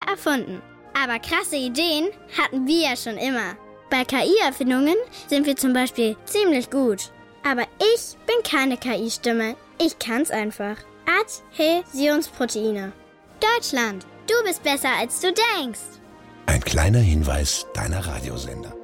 erfunden. Aber krasse Ideen hatten wir ja schon immer. Bei KI-Erfindungen sind wir zum Beispiel ziemlich gut. Aber ich bin keine KI-Stimme. Ich kann's einfach. Adhäsionsproteine. Deutschland, du bist besser, als du denkst. Ein kleiner Hinweis deiner Radiosender.